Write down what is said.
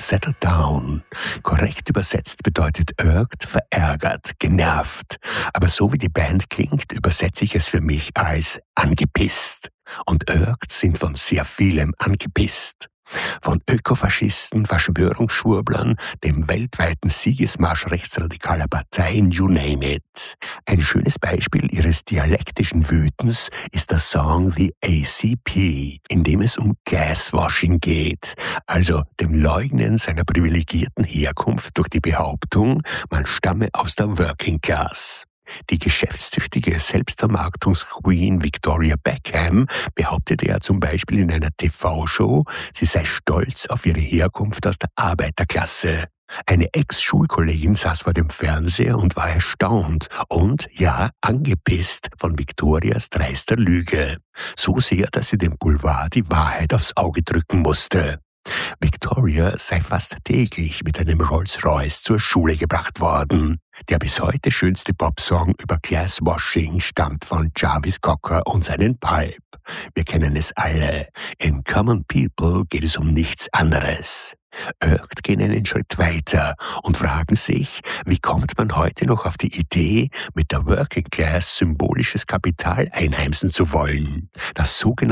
settle down. Korrekt übersetzt bedeutet irkt, verärgert, genervt. Aber so wie die Band klingt, übersetze ich es für mich als angepisst. Und irkt sind von sehr vielem angepisst. Von Ökofaschisten, Verschwörungsschwurblern, dem weltweiten Siegesmarsch rechtsradikaler Parteien, you name it. Ein schönes Beispiel ihres dialektischen Wütens ist der Song The ACP, in dem es um Gaswashing geht, also dem Leugnen seiner privilegierten Herkunft durch die Behauptung, man stamme aus der Working Class. Die geschäftstüchtige Selbstvermarktungsqueen Victoria Beckham behauptete ja zum Beispiel in einer TV-Show, sie sei stolz auf ihre Herkunft aus der Arbeiterklasse. Eine Ex-Schulkollegin saß vor dem Fernseher und war erstaunt und, ja, angepisst von Victorias dreister Lüge. So sehr, dass sie dem Boulevard die Wahrheit aufs Auge drücken musste. Victoria sei fast täglich mit einem Rolls-Royce zur Schule gebracht worden. Der bis heute schönste Popsong über Glasswashing stammt von Jarvis Cocker und seinen Pulp. Wir kennen es alle. In Common People geht es um nichts anderes. Irkt gehen einen Schritt weiter und fragen sich, wie kommt man heute noch auf die Idee, mit der Working Class symbolisches Kapital einheimsen zu wollen? Das sogenannte